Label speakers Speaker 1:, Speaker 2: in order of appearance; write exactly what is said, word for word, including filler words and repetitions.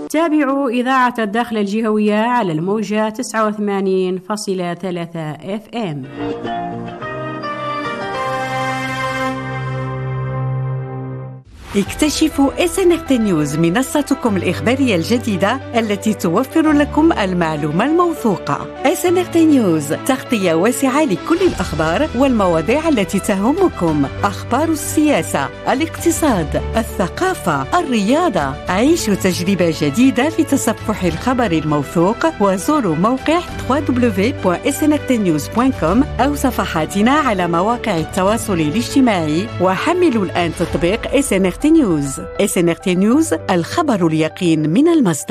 Speaker 1: تابعوا إذاعة الداخل الجهوية على الموجة تسعة وثمانين فاصلة ثلاثة اف ام.
Speaker 2: اكتشفوا إس إن آر تي نيوز، منصتكم الإخبارية الجديدة التي توفر لكم المعلومة الموثوقة. إس إن آر تي نيوز تغطية واسعة لكل الأخبار والمواضيع التي تهمكم، أخبار السياسة، الاقتصاد، الثقافة، الرياضة. عيشوا تجربة جديدة في تصفح الخبر الموثوق، وزوروا موقع دبليو دبليو دبليو دوت إس إن آر تي نيوز دوت كوم أو صفحاتنا على مواقع التواصل الاجتماعي، وحملوا الآن تطبيق إس إن آر تي نيوز. إس إن آر تي نيوز، الخبر اليقين من المصدر.